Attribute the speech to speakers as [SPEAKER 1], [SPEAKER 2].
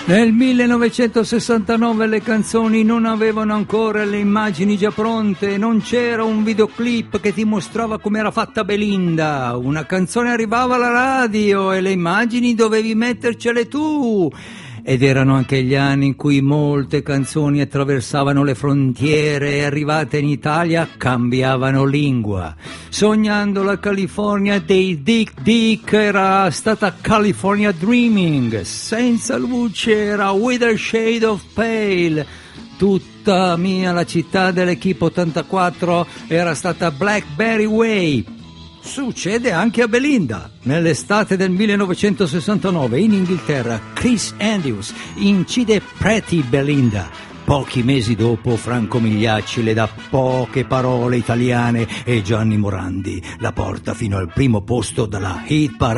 [SPEAKER 1] Nel 1969 le canzoni non avevano ancora le immagini già pronte, non c'era un videoclip che ti mostrava come era fatta Belinda. Una canzone arrivava alla radio e le immagini dovevi mettercele tu. Ed erano anche gli anni in cui molte canzoni attraversavano le frontiere e arrivate in Italia cambiavano lingua. Sognando la California dei Dick Dick era stata California Dreaming, Senza luce era With a Shade of Pale, Tutta mia la città dell'Equipe 84 era stata Blackberry Way. Succede anche a Belinda. Nell'estate del 1969 in Inghilterra Chris Andrews incide Pretty Belinda. Pochi mesi dopo Franco Migliacci le dà poche parole italiane e Gianni Morandi la porta fino al primo posto dalla hit parade